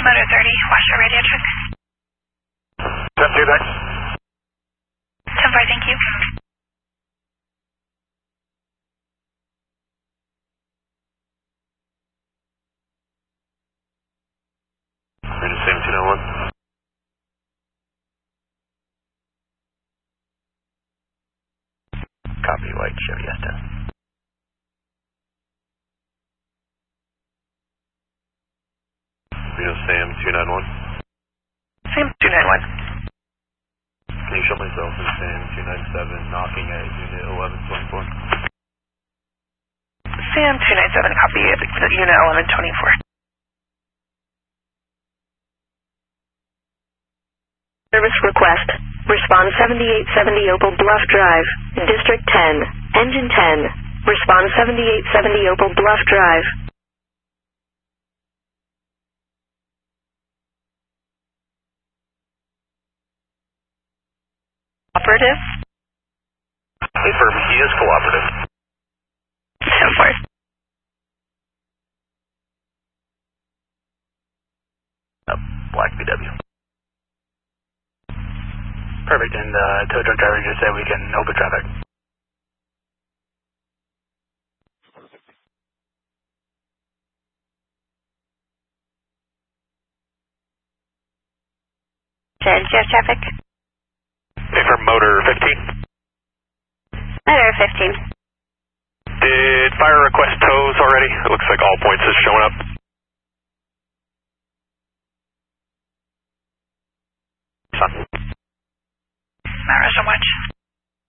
Motor 30, watch your radio check. 10-2, thanks. 10-4, thank you. Radio Sam 291. Copy, white Chevy S10. Radio Sam 291. Sam 291. Can you show myself in Sam 297 knocking at unit 1124? Sam 297, copy unit 1124. Service request. Respond 7870 Opal Bluff Drive, District 10, Engine 10. Respond 7870 Opal Bluff Drive. Operative? Confirm, he is cooperative. 10-4. Black BW. Perfect, and tow truck driver just said we can open traffic. Did you have traffic? Confirm Motor 15. Motor 15. Did fire request tows already? It looks like all points is showing up. Not so much.